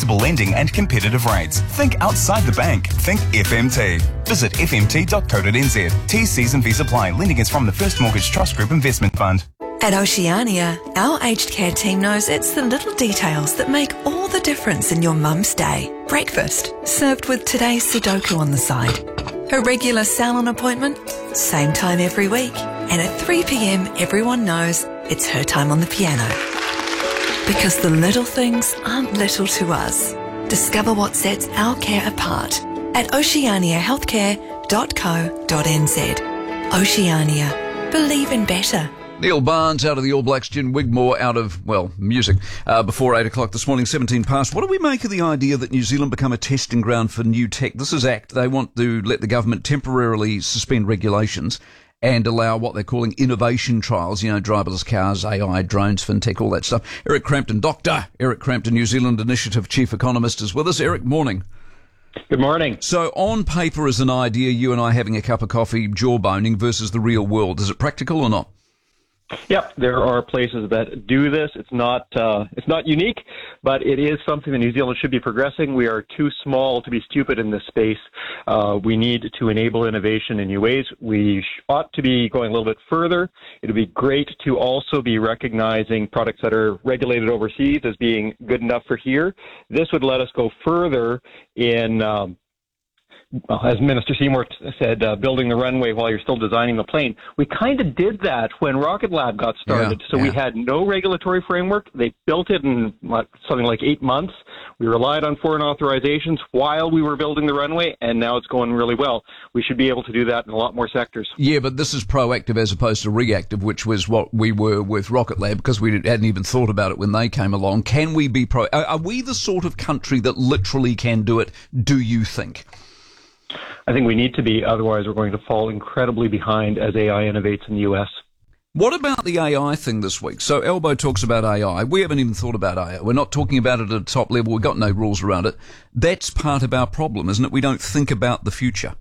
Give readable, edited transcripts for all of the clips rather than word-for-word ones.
flexible lending and competitive rates. Think outside the bank. Think FMT. Visit fmt.co.nz. TCs and fees apply. Lending is from the First Mortgage Trust Group Investment Fund. At Oceania, our aged care team knows it's the little details that make all the difference in your mum's day. Breakfast, served with today's Sudoku on the side. Her regular salon appointment, same time every week. And at 3 p.m, everyone knows it's her time on the piano. Because the little things aren't little to us. Discover what sets our care apart at oceaniahealthcare.co.nz. Oceania. Believe in better. Neil Barnes out of the All Blacks, Jen Wigmore out of, well, music, before 8 o'clock this morning, 17 past. What do we make of the idea that New Zealand become a testing ground for new tech? This is ACT. They want to let the government temporarily suspend regulations and allow what they're calling innovation trials, driverless cars, AI, drones, fintech, all that stuff. Eric Crampton, Dr. Eric Crampton, New Zealand Initiative Chief Economist, is with us. Eric, morning. Good morning. So on paper is an idea, you and I having a cup of coffee, jawboning versus the real world. Is it practical or not? Yep, there are places that do this. It's not unique, but it is something that New Zealand should be progressing. We are too small to be stupid in this space. We need to enable innovation in new ways. We ought to be going a little bit further. It would be great to also be recognizing products that are regulated overseas as being good enough for here. This would let us go further in as Minister Seymour said, building the runway while you're still designing the plane. We kind of did that when Rocket Lab got started. We had no regulatory framework. They built it in something like 8 months. We relied on foreign authorizations while we were building the runway, and now it's going really well. We should be able to do that in a lot more sectors. Yeah, but this is proactive as opposed to reactive, which was what we were with Rocket Lab because we hadn't even thought about it when they came along. Can we be Are we the sort of country that literally can do it, do you think? I think we need to be, otherwise we're going to fall incredibly behind as AI innovates in the US. What about the AI thing this week? So Elbow talks about AI. We haven't even thought about AI. We're not talking about it at a top level. We've got no rules around it. That's part of our problem, isn't it? We don't think about the future.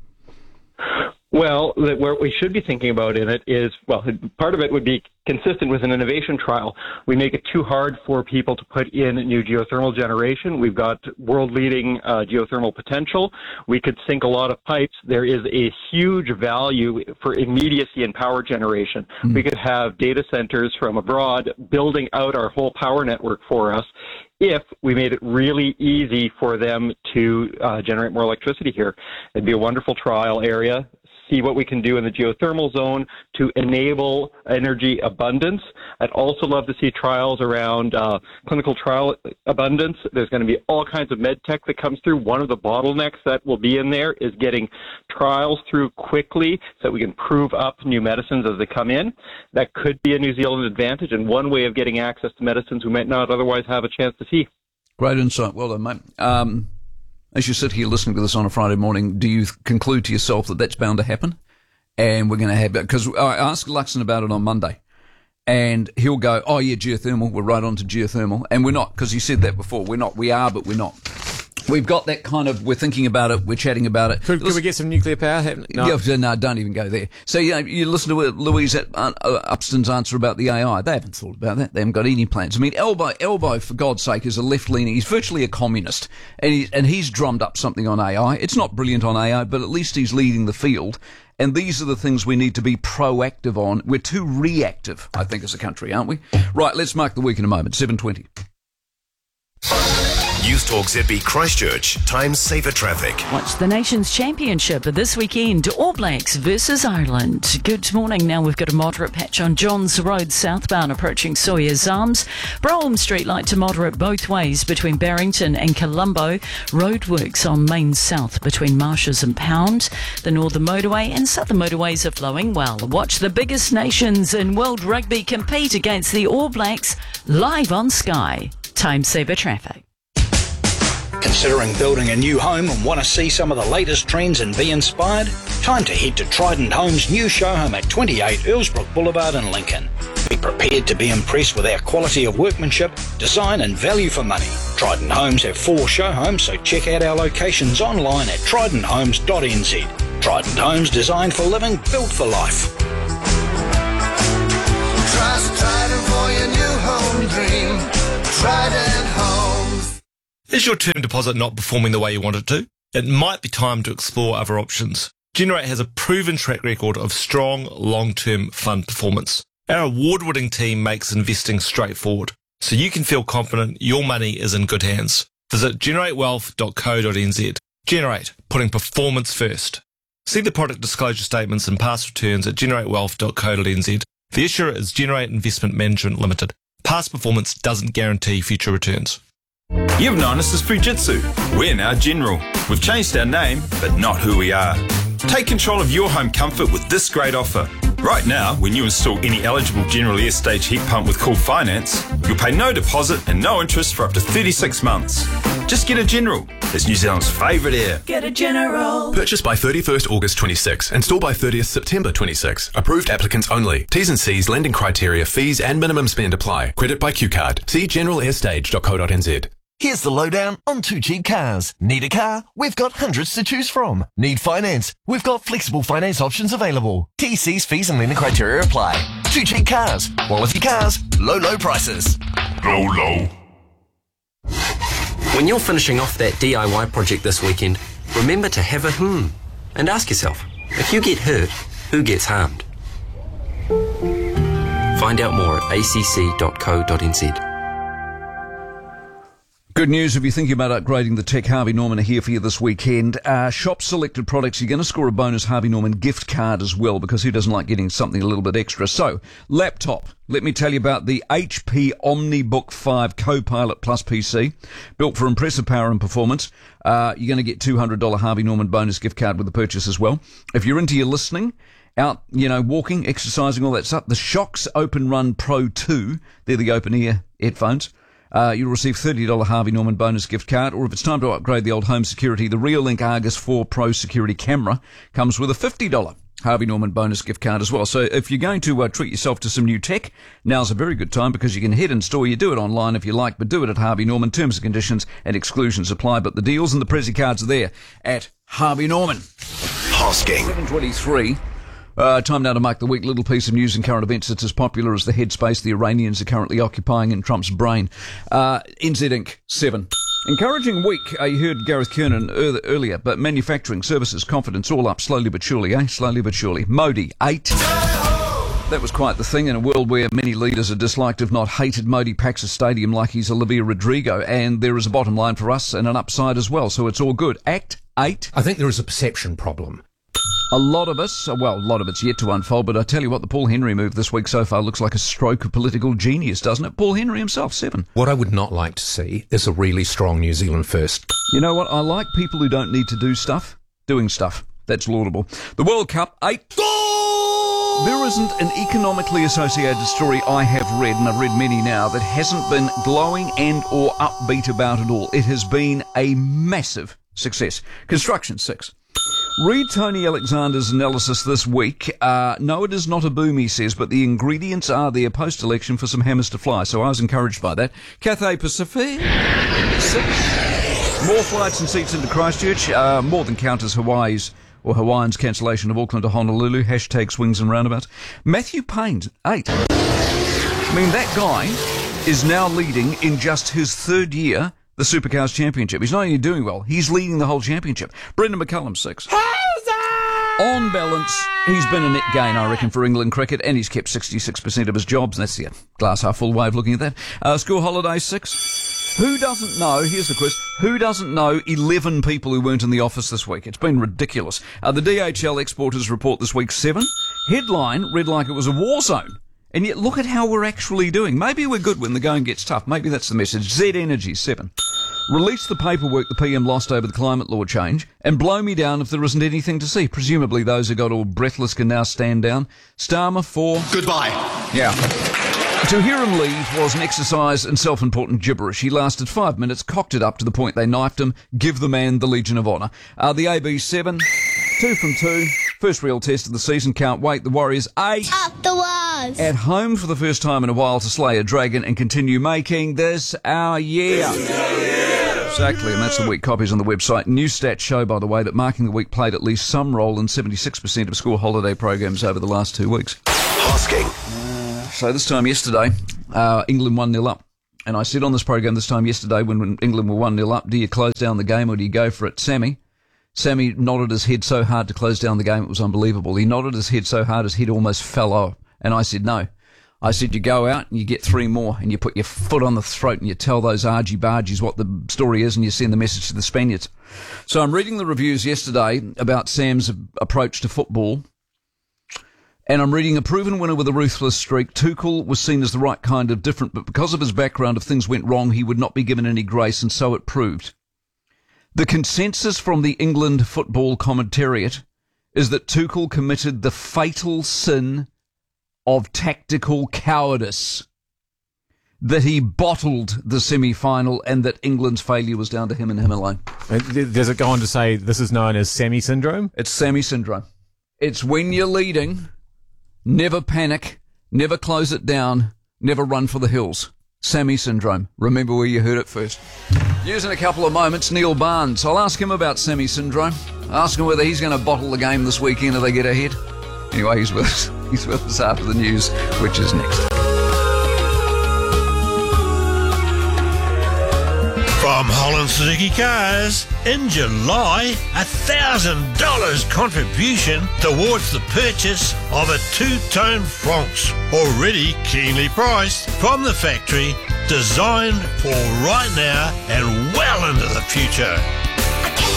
Well, what we should be thinking about in it is, part of it would be consistent with an innovation trial. We make it too hard for people to put in new geothermal generation. We've got world-leading geothermal potential. We could sink a lot of pipes. There is a huge value for immediacy in power generation. We could have data centers from abroad building out our whole power network for us if we made it really easy for them to generate more electricity here. It'd be a wonderful trial area. See what we can do in the geothermal zone to enable energy abundance. I'd also love to see trials around clinical trial abundance. There's going to be all kinds of med tech that comes through. One of the bottlenecks that will be in there is getting trials through quickly so that we can prove up new medicines as they come in. That could be a New Zealand advantage and one way of getting access to medicines we might not otherwise have a chance to see. Great insight. Well done, mate. As you sit here listening to this on a Friday morning, do you conclude to yourself that that's bound to happen? And we're going to have, because I asked Luxon about it on Monday, and he'll go, oh yeah, geothermal, we're right on to geothermal. And we're not, because he said that before. We're not, we are, but we're not. We've got that kind of, we're thinking about it, we're chatting about it. Could we get some nuclear power happening? No, don't even go there. So, you listen to Louise Upston's answer about the AI. They haven't thought about that. They haven't got any plans. I mean, Elbow, for God's sake, is a left-leaning. He's virtually a communist. And he's drummed up something on AI. It's not brilliant on AI, but at least he's leading the field. And these are the things we need to be proactive on. We're too reactive, I think, as a country, aren't we? Right, let's mark the week in a moment. 7:20. News Talk ZB Christchurch, Time Saver Traffic. Watch the Nations Championship this weekend, All Blacks versus Ireland. Good morning. Now we've got a moderate patch on Johns Road southbound approaching Sawyer's Arms. Brougham Street light to moderate both ways between Barrington and Colombo. Roadworks on Main South between Marshes and Pound. The Northern Motorway and Southern Motorways are flowing well. Watch the biggest nations in world rugby compete against the All Blacks live on Sky. Time Saver Traffic. Considering building a new home and want to see some of the latest trends and be inspired? Time to head to Trident Homes' new show home at 28 Earlsbrook Boulevard in Lincoln. Be prepared to be impressed with our quality of workmanship, design and value for money. Trident Homes have 4 show homes, so check out our locations online at tridenthomes.nz. Trident Homes, designed for living, built for life. Trust Trident for your new home dream. Trident Homes. Is your term deposit not performing the way you want it to? It might be time to explore other options. Generate has a proven track record of strong long-term fund performance. Our award-winning team makes investing straightforward, so you can feel confident your money is in good hands. Visit generatewealth.co.nz. Generate, putting performance first. See the product disclosure statements and past returns at generatewealth.co.nz. The issuer is Generate Investment Management Limited. Past performance doesn't guarantee future returns. You've known us as Fujitsu. We're now General. We've changed our name, but not who we are. Take control of your home comfort with this great offer. Right now, when you install any eligible General Air Stage heat pump with Cool Finance, you'll pay no deposit and no interest for up to 36 months. Just get a General. It's New Zealand's favourite air. Get a General. Purchase by 31st August 26. Install by 30th September 26. Approved applicants only. T's and C's, lending criteria, fees and minimum spend apply. Credit by QCard. See generalairstage.co.nz. Here's the lowdown on 2 Cheap Cars. Need a car? We've got hundreds to choose from. Need finance? We've got flexible finance options available. TC's, fees and lending criteria apply. 2 Cheap Cars. Quality cars. Low prices. Low. When you're finishing off that DIY project this weekend, remember to have a and ask yourself, if you get hurt, who gets harmed? Find out more at acc.co.nz. Good news if you're thinking about upgrading the tech. Harvey Norman are here for you this weekend. Shop selected products, you're going to score a bonus Harvey Norman gift card as well, because who doesn't like getting something a little bit extra? So, laptop. Let me tell you about the HP OmniBook 5 Copilot Plus PC, built for impressive power and performance. You're going to get $200 Harvey Norman bonus gift card with the purchase as well. If you're into your listening, out, walking, exercising, all that stuff, the Shox Open Run Pro 2, they're the open ear headphones. You'll receive $30 Harvey Norman bonus gift card, or if it's time to upgrade the old home security, the Reolink Argus 4 Pro security camera comes with a $50 Harvey Norman bonus gift card as well. So if you're going to treat yourself to some new tech, now's a very good time, because you can head in store. You do it online if you like, but do it at Harvey Norman. Terms and conditions and exclusions apply, but the deals and the Prezi cards are there at Harvey Norman. Hosking. 7:23. Time now to mark the week. Little piece of news and current events that's as popular as the headspace the Iranians are currently occupying in Trump's brain. NZ Inc. 7. Encouraging week. You heard Gareth Kernan earlier, but manufacturing, services, confidence, all up slowly but surely, Slowly but surely. Modi, 8. That was quite the thing in a world where many leaders are disliked, if not hated. Modi packs a stadium like he's Olivia Rodrigo, and there is a bottom line for us and an upside as well, so it's all good. Act 8. I think there is a perception problem. A lot of it's yet to unfold, but I tell you what, the Paul Henry move this week so far looks like a stroke of political genius, doesn't it? Paul Henry himself, 7. What I would not like to see is a really strong New Zealand first. You know what? I like people who don't need to do stuff, doing stuff. That's laudable. The World Cup, 8. Goal! There isn't an economically associated story I have read, and I've read many now, that hasn't been glowing and or upbeat about it all. It has been a massive success. Construction, 6. Read Tony Alexander's analysis this week. No, it is not a boom, he says, but the ingredients are there post-election for some hammers to fly, so I was encouraged by that. Cathay Pacific, 6. More flights and seats into Christchurch, more than counters Hawaiian's cancellation of Auckland to Honolulu, # swings and roundabouts. Matthew Payne, 8. I mean, that guy is now leading in just his third year the Supercars Championship. He's not only doing well, he's leading the whole championship. Brendan McCullum, 6. On balance, he's been a net gain, I reckon, for England cricket, and he's kept 66% of his jobs. That's the glass half full way of looking at that. School holiday, 6. Who doesn't know, here's the quiz, who doesn't know 11 people who weren't in the office this week? It's been ridiculous. The DHL exporters report this week, 7. Headline read like it was a war zone. And yet look at how we're actually doing. Maybe we're good when the going gets tough. Maybe that's the message. Z Energy, 7. Release the paperwork the PM lost over the climate law change and blow me down if there isn't anything to see. Presumably those who got all breathless can now stand down. Starmer, 4. Goodbye. Yeah. To hear him leave was an exercise in self-important gibberish. He lasted 5 minutes, cocked it up to the point they knifed him. Give the man the Legion of Honour. The AB, 7. 2 from 2. First real test of the season. Can't wait. The Warriors, 8. Up the Wars. At home for the first time in a while to slay a dragon and continue making this our year. Exactly, and that's the week copies on the website. New stats show, by the way, that Marking the Week played at least some role in 76% of school holiday programs over the last 2 weeks. Hosking. So this time yesterday, England 1-0 up. And I said on this program this time yesterday when England were 1-0 up, do you close down the game or do you go for it? Sammy nodded his head so hard to close down the game, it was unbelievable. He nodded his head so hard his head almost fell off. And I said, no. I said, you go out and you get 3 more and you put your foot on the throat and you tell those argy-bargies what the story is and you send the message to the Spaniards. So I'm reading the reviews yesterday about Sam's approach to football. And I'm reading a proven winner with a ruthless streak. Tuchel was seen as the right kind of different, but because of his background, if things went wrong, he would not be given any grace, and so it proved. The consensus from the England football commentariat is that Tuchel committed the fatal sin of tactical cowardice, that he bottled the semi-final and that England's failure was down to him and him alone. Does it go on to say this is known as Sammy syndrome? It's Sammy syndrome. It's when you're leading, never panic, never close it down, never run for the hills. Sammy syndrome. Remember where you heard it first. Using a couple of moments, Neil Barnes. I'll ask him about Sammy syndrome. Ask him whether he's going to bottle the game this weekend if they get ahead. Anyway, he's with us. He's with us after the news, which is next. From Holland Suzuki Cars, in July, $1,000 contribution towards the purchase of a 2-tone Francs, already keenly priced from the factory, designed for right now and well into the future.